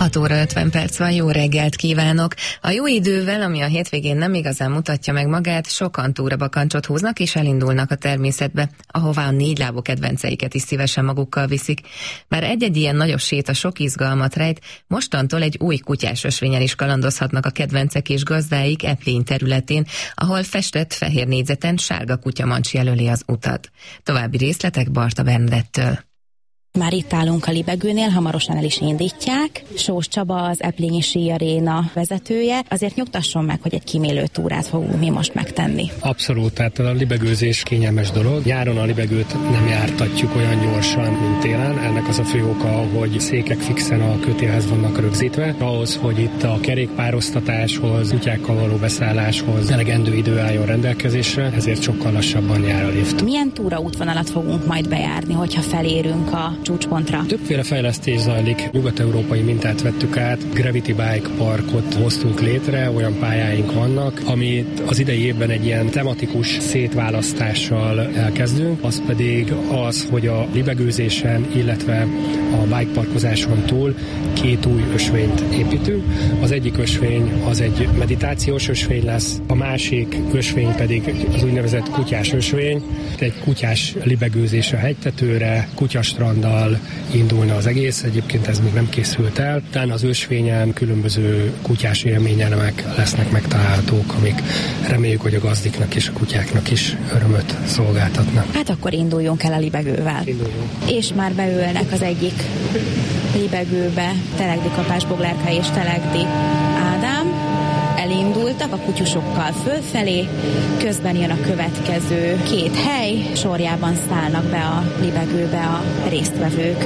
6 óra 50 perc van, jó reggelt kívánok! A jó idővel, ami a hétvégén nem igazán mutatja meg magát, sokan túrabakancsot húznak és elindulnak a természetbe, ahová a négylábú kedvenceiket is szívesen magukkal viszik. Bár egy-egy ilyen nagyobb séta sok izgalmat rejt, mostantól egy új kutyás ösvényen is kalandozhatnak a kedvencek és gazdáik Eplény területén, ahol festett fehér négyzeten sárga kutyamancs jelöli az utat. További részletek Barta Bernadettől. Már itt állunk a Libegőnél, hamarosan el is indítják. Sós Csaba, az Eplényi Síaréna vezetője. Azért nyugtasson meg, hogy egy kímélő túrát fogunk mi most megtenni. Abszolút, tehát a libegőzés kényelmes dolog. Nyáron a libegőt nem jártatjuk olyan gyorsan, mint télen. Ennek az a fő oka, hogy székek fixen a kötélhez vannak rögzítve. Ahhoz, hogy itt a kerékpároztatáshoz, kutyákkal való beszálláshoz elegendő idő álljon rendelkezésre, ezért sokkal lassabban jár a lift. Milyen túraútvonalat fogunk majd bejárni, hogyha felérünk a csúcspontra? Többféle fejlesztés zajlik. Nyugat-európai mintát vettük át, Gravity Bike Parkot hoztunk létre, olyan pályáink vannak, amit az idei évben egy ilyen tematikus szétválasztással elkezdünk, az pedig az, hogy a libegőzésen, illetve a bike parkozáson túl 2 új ösvényt építünk. Az egyik ösvény az egy meditációs ösvény lesz, a másik ösvény pedig az úgynevezett kutyás ösvény, egy kutyás libegőzés a hegytetőre, kutyastrand indulna az egész, egyébként ez még nem készült el. Utána az ösvényen különböző kutyás élményelemek lesznek megtalálhatók, amik reméljük, hogy a gazdiknak és a kutyáknak is örömöt szolgáltatnak. Hát akkor induljunk el a libegővel. Induljunk. És már beülnek az egyik libegőbe Telegdi Kapásboglárka és Telegdi Ádám. Elindultak a kutyusokkal fölfelé, közben jön a következő 2 hely, sorjában szállnak be a libegőbe a résztvevők.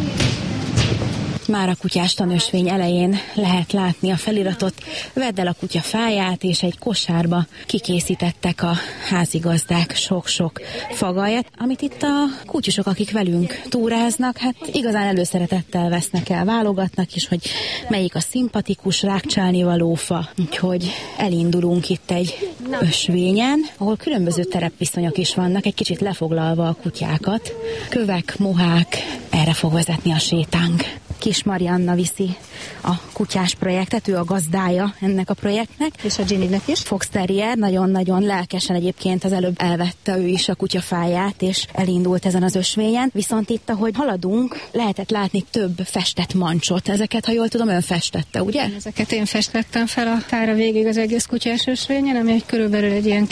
Már a kutyás tanösvény elején lehet látni a feliratot, vedd el a kutya fáját, és egy kosárba kikészítettek a házigazdák sok-sok fagajat, amit itt a kutyusok, akik velünk túráznak, hát igazán előszeretettel vesznek el, válogatnak is, hogy melyik a szimpatikus rákcsálnivaló fa. Úgyhogy elindulunk itt egy ösvényen, ahol különböző terepviszonyok is vannak, egy kicsit lefoglalva a kutyákat. Kövek, mohák, erre fog vezetni a sétánk. Kis Marianna viszi a kutyás projektet, ő a gazdája ennek a projektnek. És a Ginnynek is. Fox Terrier nagyon-nagyon lelkesen egyébként az előbb elvette ő is a kutyafáját, és elindult ezen az ösvényen. Viszont itt, ahogy haladunk, lehetett látni több festett mancsot. Ezeket, ha jól tudom, ön festette, ugye? Ezeket én festettem fel a tára végig az egész kutyás ösvényen, ami egy körülbelül egy ilyen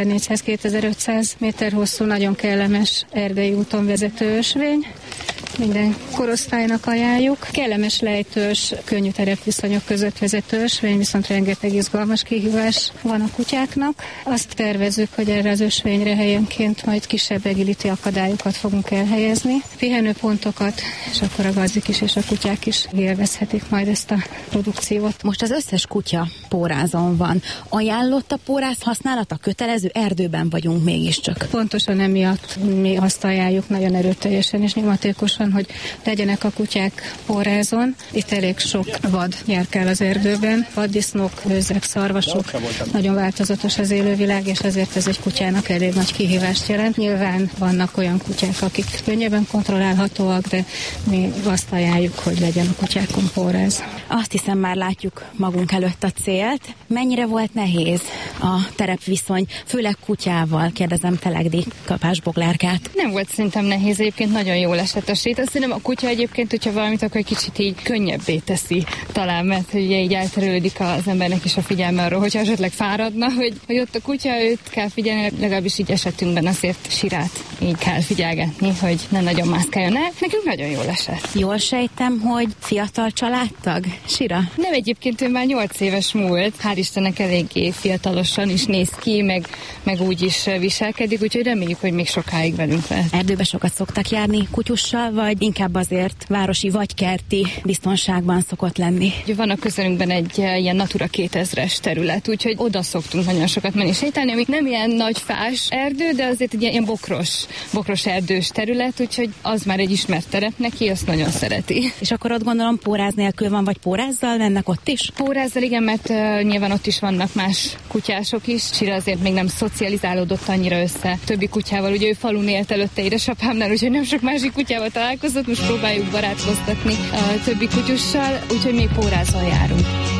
2400-2500 méter hosszú, nagyon kellemes erdei úton vezető ösvény. Minden korosztálynak ajánljuk. Kellemes, lejtős, könnyű terepviszonyok között vezető ösvény, viszont rengeteg izgalmas kihívás van a kutyáknak. Azt tervezzük, hogy erre az ösvényre helyenként majd kisebb agility akadályokat fogunk elhelyezni, pihenőpontokat, és akkor a gazdik is és a kutyák is élvezhetik majd ezt a produkciót. Most az összes kutya pórázon van. Ajánlott a pórász használata? Kötelező? Erdőben vagyunk mégiscsak. Pontosan emiatt mi azt ajánljuk nagyon erőteljesen és nyomatékosan, hogy legyenek a kutyák pórázon. Itt elég sok vad járkál az erdőben. Vaddisznók, őzek, szarvasok. Nagyon változatos az élővilág, és ezért ez egy kutyának elég nagy kihívást jelent. Nyilván vannak olyan kutyák, akik könnyebben kontrollálhatóak, de mi azt ajánljuk, hogy legyen a kutyákon póráz. Azt hiszem, már látjuk magunk előtt a célt. Mennyire volt nehéz a terepviszony, főleg kutyával? Kérdezem Telegdi Kapásboglárkát. Nem volt szerintem nehéz, egyébként nagyon jól esett a sét. Azt hiszem, a kutya egyébként, hogyha valamit, akkor egy kicsit így könnyebbé teszi talán, mert hogy ugye így elterülődik az embernek is a figyelme arról, hogyha esetleg fáradna, hogy ott a kutya, őt kell figyelni, legalábbis így esetünkben azért Sirát így kell figyelgetni, hogy ne nagyon mászkáljon el. Nekünk nagyon jól esett. Jól sejtem, hogy fiatal családtag, Sira? Nem, egyébként ő már 8 éves múlt, hál' Istennek eléggé fiatalosan is néz ki, meg úgy is viselkedik, úgyhogy reméljük, hogy még sokáig velünk lehet. Erdőbe sokat szoktak járni kutyussal, vagy inkább azért városi vagy kerti biztonságban szokott lenni? Van a közelünkben egy ilyen Natura 2000-es terület, úgyhogy oda szoktunk nagyon sokat menni sétálni, amik nem ilyen nagy fás erdő, de azért egy ilyen bokros erdős terület, úgyhogy az már egy ismert terep neki, azt nagyon szereti. És akkor ott gondolom póráz nélkül van, vagy pórázzal mennek ott is? Pórázzal, igen, mert nyilván ott is vannak más kutyások is. Sira azért még nem szocializálódott annyira össze többi kutyával, ugye ő falun élt előtte édesapámnál, úgyhogy nem sok másik kutyával találkozott. találkozott, most próbáljuk barátkoztatni a többi kutyussal, úgyhogy még pórázal járunk.